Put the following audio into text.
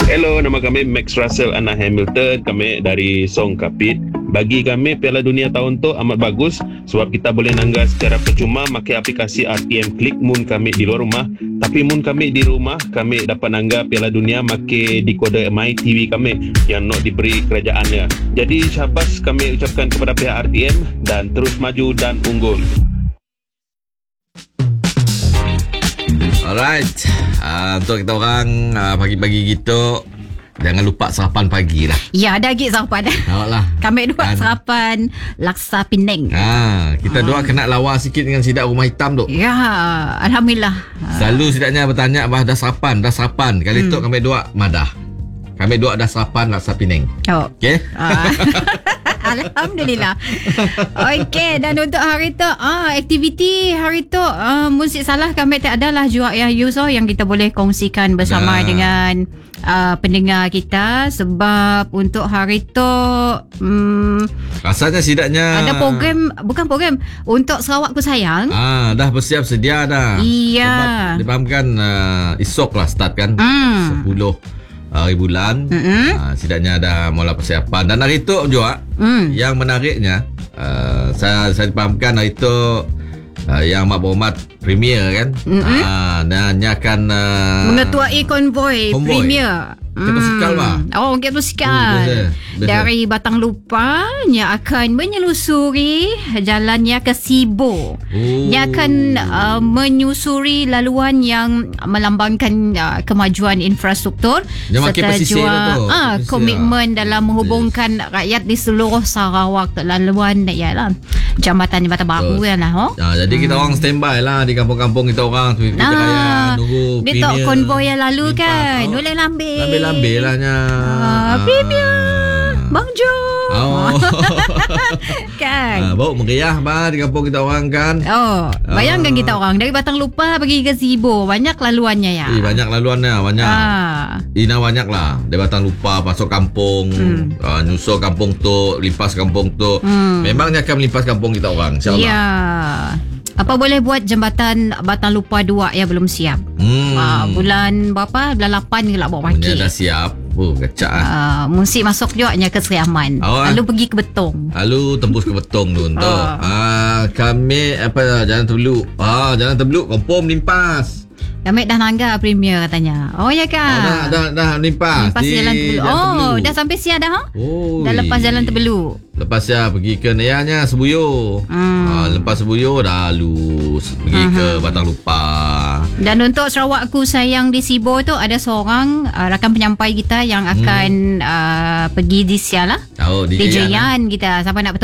Hello, nama kami Max Russell Anna Hamilton. Kami dari Song Kapit. Bagi kami Piala Dunia tahun tu amat bagus sebab kita boleh nangga secara percuma pakai aplikasi RTM Klik mun kami di luar rumah. Tapi mun kami di rumah, kami dapat nangga Piala Dunia pakai dekoder MyTV kami yang nak diberi kerajaannya. Jadi syabas kami ucapkan kepada pihak RTM dan terus maju dan unggul. Alright, untuk kita orang pagi-pagi gitu, jangan lupa sarapan pagi lah. Ya, ada lagi sarapan. Awaklah. Kami dua sarapan laksa Penang. Kita dua kena lawa sikit dengan sidak rumah hitam tu. Ya, Alhamdulillah. Selalu sidaknya bertanya, dah sarapan. Kali tu kami dua madah. Kami dua dah sarapan laksa Penang. Oh. Okey? Alhamdulillah. Okey, dan untuk hari tu aktiviti hari tu musik salah kami tak adalah juga yang user yang kita boleh kongsikan bersama dengan pendengar kita, sebab untuk hari tu rasanya sidaknya ada program untuk Sarawak Ku Sayang. Dah bersiap sedia dah. Iya. Sebab dipahamkan esok lah start kan. 10 hari bulan. Sidaknya dah mula persiapan. Dan hari tu juga yang menariknya, saya dipahamkan hari tu yang Mak Berhormat Premier kan, dan dia akan mengetuai konvoi Premier. Ketua Sikal Ketua Sikal dari Batang Lupa, yang akan menyelusuri jalannya ke Sibo. Dia akan menyusuri laluan yang melambangkan kemajuan infrastruktur serta juga komitmen dalam menghubungkan rakyat di seluruh Sarawak. Laluan ialah Jambatan Baru lah. Jadi kita orang standby lah di kampung-kampung kita orang. Kita kaya nunggu dia tak konvoi yang lalu kan. Boleh lambe lah nya. Premier Bang Jo. Kan. Bau meriah di kampung kita orang kan. Bayangkan kita orang dari Batang Lupa pergi ke Sibo, banyak laluannya ya. Banyak laluannya, banyak. Banyak lah. Dari Batang Lupa masuk kampung, nyusul kampung tu, lipas kampung tu. Memangnya akan melipas kampung kita orang, insya-Allah. Ya. Apa boleh buat jambatan Batang Lupa 2 yang belum siap. Bulan berapa? Bulan 8 ke lah bawa maki. Dah siap. Kacak musik masuk juga ke Seri Aman. Lalu pergi ke Betong. Lalu tembus ke Betong tu. Kami Jalan Terbeluk. Jalan Terbeluk confirm limpas. Kami dah nangga Premier katanya. Oh ya kan? Dah limpas. Limpas Jalan Terbeluk. Dah sampai siap dah. Dah lepas Jalan Terbeluk. Lepas pergi ke Nayanya Sebuyo. Lepas Sebuyo dah lalu pergi ke Batang Lupa. Dan untuk Sarawak Ku Sayang di Sibo tu ada seorang rakan penyampai kita yang akan pergi di Sial lah. DJ Yan kita. Siapa nak